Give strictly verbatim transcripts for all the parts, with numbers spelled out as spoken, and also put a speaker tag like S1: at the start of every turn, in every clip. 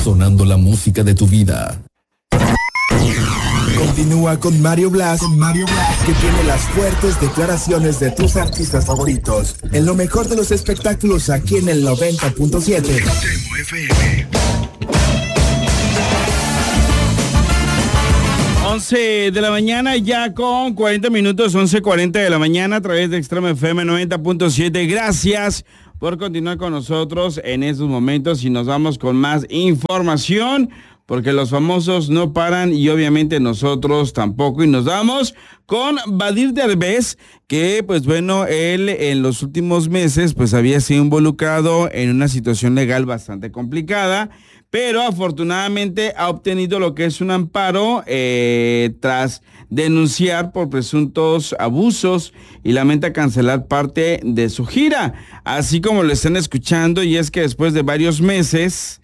S1: sonando la música de tu vida. Continúa con Mario Blas, con Mario Blas, que tiene las fuertes declaraciones de tus artistas favoritos. En lo mejor de los espectáculos aquí en el noventa punto siete.
S2: once de la mañana, ya con cuarenta minutos, once cuarenta de la mañana, a través de Extreme F M noventa punto siete. Gracias por continuar con nosotros en estos momentos y nos vamos con más información, porque los famosos no paran y obviamente nosotros tampoco, y nos vamos con Badir Derbez, que pues bueno, él en los últimos meses pues había sido involucrado en una situación legal bastante complicada, pero afortunadamente ha obtenido lo que es un amparo eh, tras denunciar por presuntos abusos y lamenta cancelar parte de su gira, así como lo están escuchando, y es que después de varios meses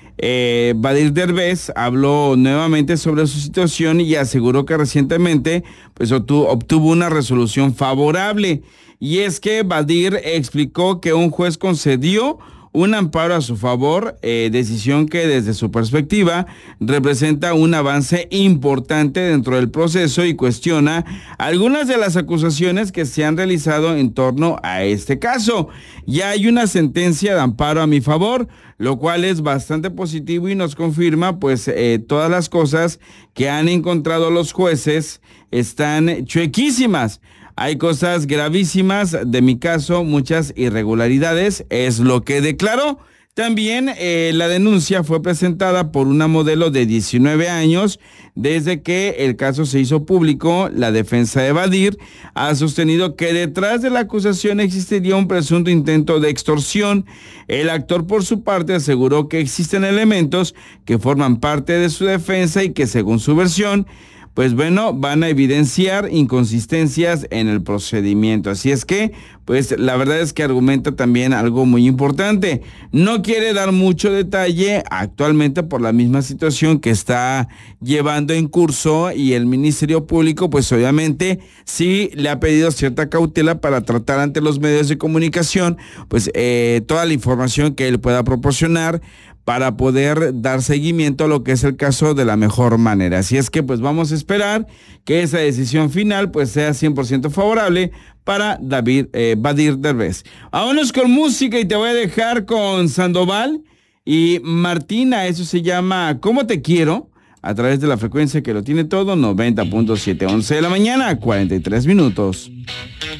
S2: Eh, Badir Derbez habló nuevamente sobre su situación y aseguró que recientemente pues obtuvo, obtuvo una resolución favorable, y es que Badir explicó que un juez concedió un amparo a su favor, eh, decisión que desde su perspectiva representa un avance importante dentro del proceso, y cuestiona algunas de las acusaciones que se han realizado en torno a este caso. Ya hay una sentencia de amparo a mi favor, lo cual es bastante positivo y nos confirma pues eh, todas las cosas que han encontrado los jueces están chuequísimas. Hay cosas gravísimas de mi caso, muchas irregularidades, es lo que declaró. También eh, la denuncia fue presentada por una modelo de diecinueve años. Desde que el caso se hizo público, la defensa de Badir ha sostenido que detrás de la acusación existiría un presunto intento de extorsión. El actor, por su parte, aseguró que existen elementos que forman parte de su defensa y que, según su versión, pues bueno, van a evidenciar inconsistencias en el procedimiento. Así es que, pues la verdad es que argumenta también algo muy importante. No quiere dar mucho detalle actualmente por la misma situación que está llevando en curso, y el Ministerio Público, pues obviamente sí le ha pedido cierta cautela para tratar ante los medios de comunicación, pues eh, toda la información que él pueda proporcionar, para poder dar seguimiento a lo que es el caso de la mejor manera. Así es que pues vamos a esperar que esa decisión final pues sea cien por ciento favorable para David, eh, Badir Derbez. Vámonos con música y te voy a dejar con Sandoval y Martina, eso se llama ¿Cómo te quiero? A través de la frecuencia que lo tiene todo, noventa punto siete, once de la mañana, cuarenta y tres minutos.